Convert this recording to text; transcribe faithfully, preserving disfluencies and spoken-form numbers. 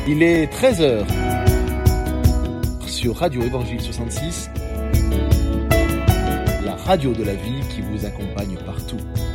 Il est treize heures sur Radio Évangile soixante-six, la radio de la vie qui vous accompagne partout.